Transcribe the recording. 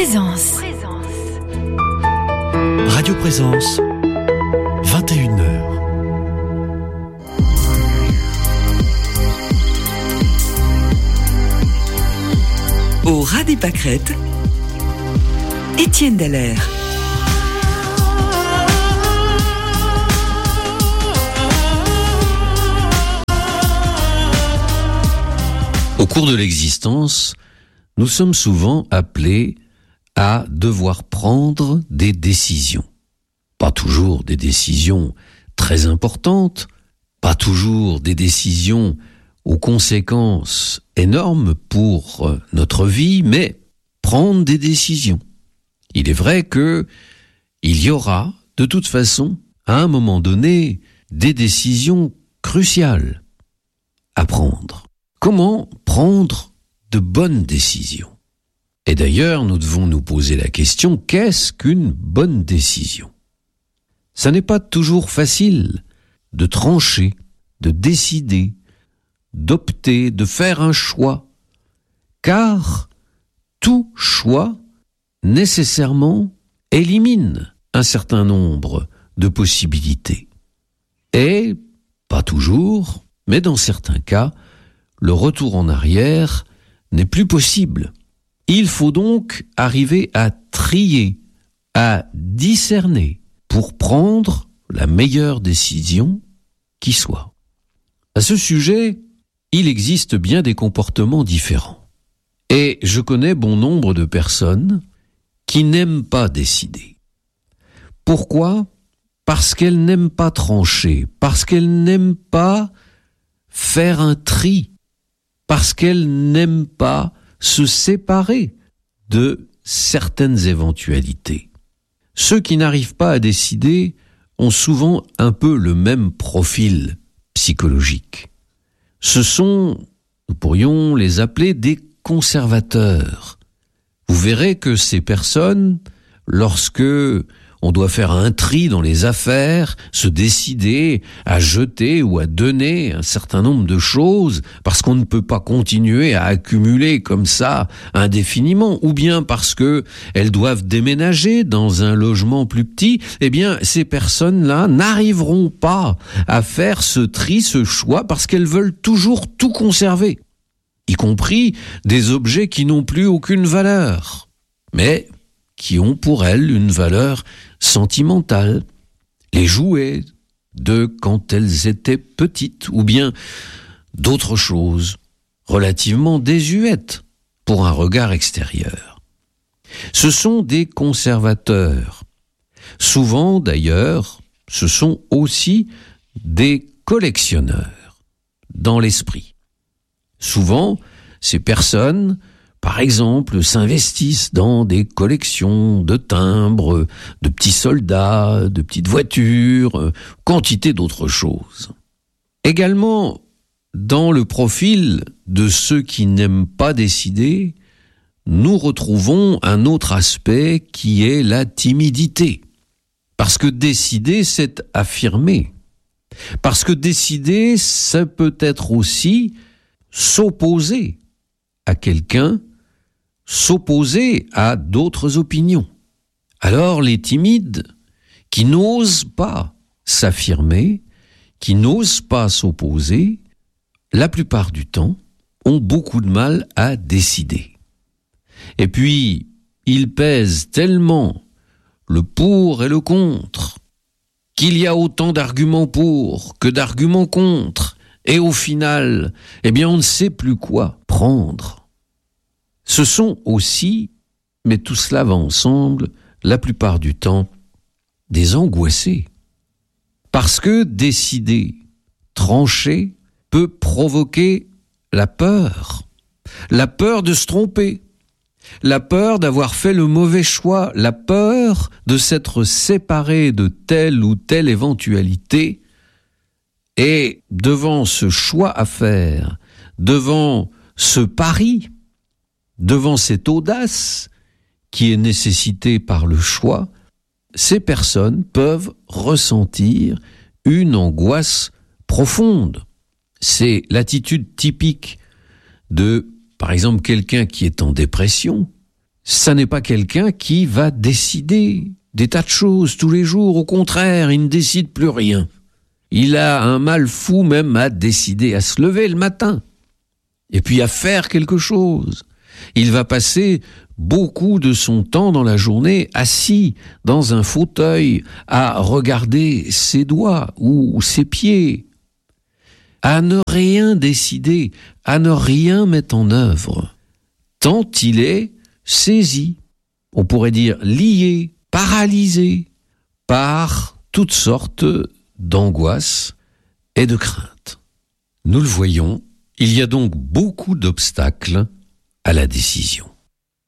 Présence. Radio Présence, 21h. Au ras des pâquerettes, Étienne Dallaire. Au cours de l'existence, nous sommes souvent appelés à devoir prendre des décisions. Pas toujours des décisions très importantes, pas toujours des décisions aux conséquences énormes pour notre vie, mais prendre des décisions. Il est vrai que il y aura, de toute façon, à un moment donné, des décisions cruciales à prendre. Comment prendre de bonnes décisions ? Et d'ailleurs, nous devons nous poser la question, qu'est-ce qu'une bonne décision ? Ça n'est pas toujours facile de trancher, de décider, d'opter, de faire un choix, car tout choix, nécessairement, élimine un certain nombre de possibilités. Et, pas toujours, mais dans certains cas, le retour en arrière n'est plus possible. Il faut donc arriver à trier, à discerner pour prendre la meilleure décision qui soit. À ce sujet, il existe bien des comportements différents. Et je connais bon nombre de personnes qui n'aiment pas décider. Pourquoi ? Parce qu'elles n'aiment pas trancher, parce qu'elles n'aiment pas faire un tri, parce qu'elles n'aiment pas se séparer de certaines éventualités. Ceux qui n'arrivent pas à décider ont souvent un peu le même profil psychologique. Ce sont, nous pourrions les appeler des conservateurs. Vous verrez que ces personnes, lorsque on doit faire un tri dans les affaires, se décider à jeter ou à donner un certain nombre de choses, parce qu'on ne peut pas continuer à accumuler comme ça indéfiniment, ou bien parce que elles doivent déménager dans un logement plus petit, eh bien, ces personnes-là n'arriveront pas à faire ce tri, ce choix, parce qu'elles veulent toujours tout conserver, y compris des objets qui n'ont plus aucune valeur, mais qui ont pour elles une valeur sentimentale, les jouets de quand elles étaient petites, ou bien d'autres choses relativement désuètes pour un regard extérieur. Ce sont des conservateurs. Souvent, d'ailleurs, ce sont aussi des collectionneurs dans l'esprit. Souvent, ces personnes, par exemple, s'investissent dans des collections de timbres, de petits soldats, de petites voitures, quantité d'autres choses. Également, dans le profil de ceux qui n'aiment pas décider, nous retrouvons un autre aspect qui est la timidité. Parce que décider, c'est affirmer. Parce que décider, ça peut être aussi s'opposer à quelqu'un, s'opposer à d'autres opinions. Alors les timides, qui n'osent pas s'affirmer, qui n'osent pas s'opposer, la plupart du temps, ont beaucoup de mal à décider. Et puis, ils pèsent tellement le pour et le contre, qu'il y a autant d'arguments pour que d'arguments contre, et au final, eh bien, on ne sait plus quoi prendre. Ce sont aussi, mais tout cela va ensemble, la plupart du temps, des angoissés. Parce que décider, trancher, peut provoquer la peur de se tromper, la peur d'avoir fait le mauvais choix, la peur de s'être séparé de telle ou telle éventualité. Et devant ce choix à faire, devant ce pari, devant cette audace qui est nécessitée par le choix, ces personnes peuvent ressentir une angoisse profonde. C'est l'attitude typique de, par exemple, quelqu'un qui est en dépression. ça n'est pas quelqu'un qui va décider des tas de choses tous les jours. Au contraire, il ne décide plus rien. Il a un mal fou même à décider, à se lever le matin et puis à faire quelque chose. Il va passer beaucoup de son temps dans la journée assis dans un fauteuil à regarder ses doigts ou ses pieds, à ne rien décider, à ne rien mettre en œuvre, tant il est saisi, on pourrait dire lié, paralysé par toutes sortes d'angoisses et de craintes. Nous le voyons, il y a donc beaucoup d'obstacles à la décision.